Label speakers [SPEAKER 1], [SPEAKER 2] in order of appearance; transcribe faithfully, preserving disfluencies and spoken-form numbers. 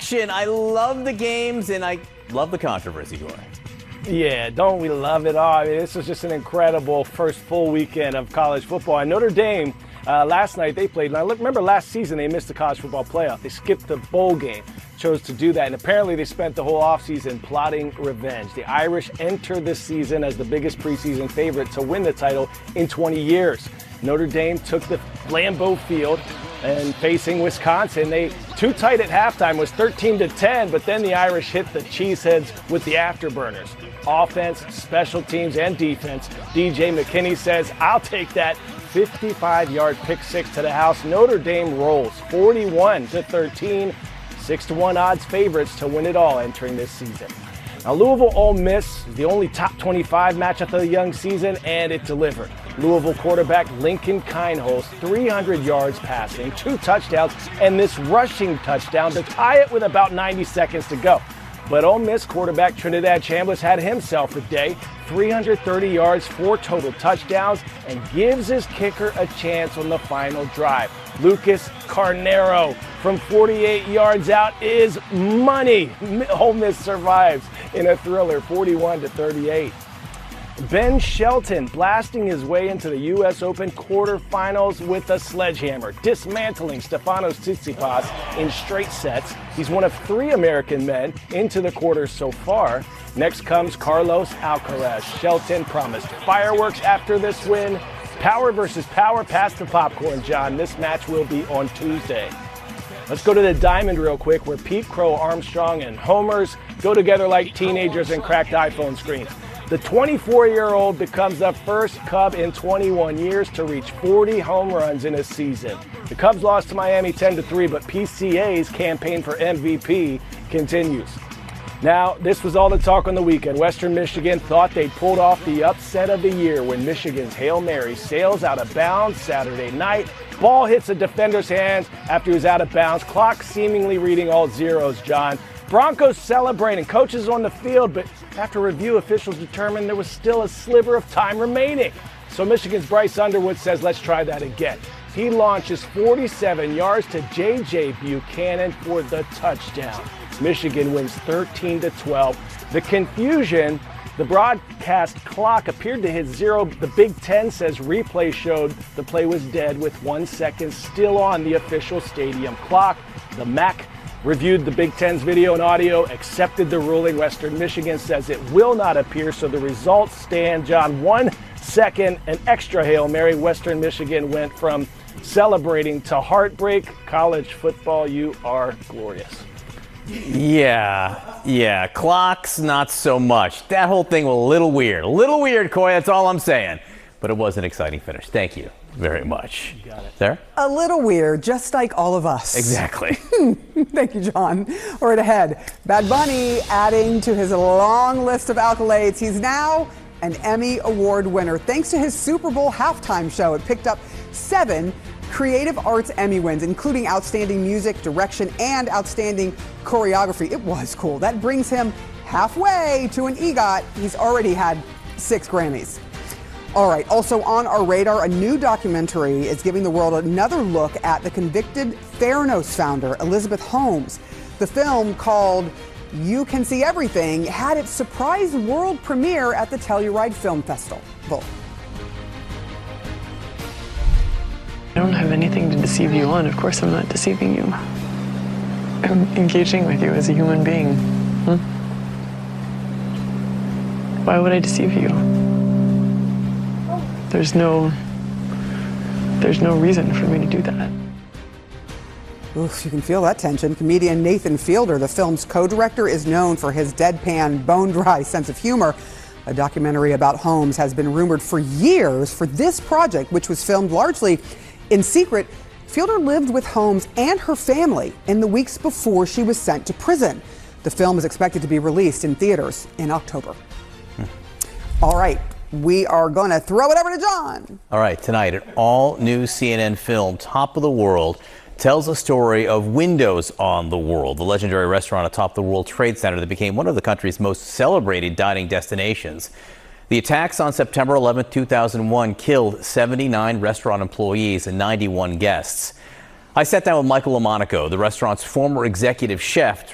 [SPEAKER 1] action. I love the games, and I love the controversy, Corey.
[SPEAKER 2] Yeah, don't we love it all? I mean, this was just an incredible first full weekend of college football. And Notre Dame, uh, last night they played. Now, remember last season they missed the college football playoff. They skipped the bowl game, chose to do that. And apparently they spent the whole offseason plotting revenge. The Irish entered this season as the biggest preseason favorite to win the title in twenty years. Notre Dame took the Lambeau Field and facing Wisconsin. They too tight at halftime, was thirteen to ten, but then the Irish hit the cheeseheads with the afterburners. Offense, special teams, and defense. D J McKinney says, I'll take that fifty-five-yard pick six to the house. Notre Dame rolls forty-one to thirteen, six to one odds favorites to win it all entering this season. Now, Louisville Ole Miss is the only top twenty-five match of the young season, and it delivered. Louisville quarterback Lincoln Kienholz, three hundred yards passing, two touchdowns, and this rushing touchdown to tie it with about ninety seconds to go. But Ole Miss quarterback Trinidad Chambliss had himself a day, three hundred thirty yards, four total touchdowns, and gives his kicker a chance on the final drive. Lucas Carnero from forty-eight yards out is money. Ole Miss survives in a thriller, forty-one to thirty-eight. Ben Shelton blasting his way into the U S Open quarterfinals with a sledgehammer, dismantling Stefanos Tsitsipas in straight sets. He's one of three American men into the quarters so far. Next comes Carlos Alcaraz. Shelton promised fireworks after this win. Power versus power, pass the popcorn, John. This match will be on Tuesday. Let's go to the Diamond real quick, where Pete Crow Armstrong and homers go together like teenagers and cracked iPhone screens. The twenty-four-year-old becomes the first Cub in twenty-one years to reach forty home runs in a season. The Cubs lost to Miami ten to three, but P C A's campaign for M V P continues. Now, this was all the talk on the weekend. Western Michigan thought they pulled off the upset of the year when Michigan's Hail Mary sails out of bounds Saturday night. Ball hits a defender's hands after he was out of bounds. Clock seemingly reading all zeros, John. Broncos celebrating, coaches on the field, but after review, officials determined there was still a sliver of time remaining. So Michigan's Bryce Underwood says, let's try that again. He launches forty-seven yards to J J Buchanan for the touchdown. Michigan wins thirteen to twelve. The confusion, the broadcast clock appeared to hit zero. The Big Ten says replay showed the play was dead with one second still on the official stadium clock. The M A C reviewed the Big Ten's video and audio, accepted the ruling. Western Michigan says it will not appear, so the results stand, John. One second, an extra Hail Mary. Western Michigan went from celebrating to heartbreak. College football, you are glorious.
[SPEAKER 1] Yeah, yeah. Clocks, not so much. That whole thing was a little weird. A little weird, Coy, that's all I'm saying. But it was an exciting finish. Thank you very much.
[SPEAKER 2] You got it.
[SPEAKER 1] Sarah?
[SPEAKER 3] A little weird, just like all of us.
[SPEAKER 1] Exactly.
[SPEAKER 3] Thank you, John. Right ahead, Bad Bunny adding to his long list of accolades. He's now an Emmy Award winner thanks to his Super Bowl halftime show. It picked up seven Creative Arts Emmy wins, including Outstanding Music, Direction, and Outstanding Choreography. It was cool. That brings him halfway to an EGOT. He's already had six Grammys. All right, also on our radar, a new documentary is giving the world another look at the convicted Theranos founder, Elizabeth Holmes. The film, called You Can See Everything, had its surprise world premiere at the Telluride Film Festival.
[SPEAKER 4] I don't have anything to deceive you on. Of course I'm not deceiving you. I'm engaging with you as a human being. Hmm? Why would I deceive you? There's no, there's no reason for me to do that.
[SPEAKER 3] Oof, you can feel that tension. Comedian Nathan Fielder, the film's co-director, is known for his deadpan, bone-dry sense of humor. A documentary about Holmes has been rumored for years. For this project, which was filmed largely in secret, Fielder lived with Holmes and her family in the weeks before she was sent to prison. The film is expected to be released in theaters in October. Hmm. All right. We are going to throw it over to John.
[SPEAKER 1] All right, tonight, an all-new C N N film, Top of the World, tells the story of Windows on the World, the legendary restaurant atop the World Trade Center that became one of the country's most celebrated dining destinations. The attacks on September eleventh, two thousand one killed seventy-nine restaurant employees and ninety-one guests. I sat down with Michael Lamonaco, the restaurant's former executive chef,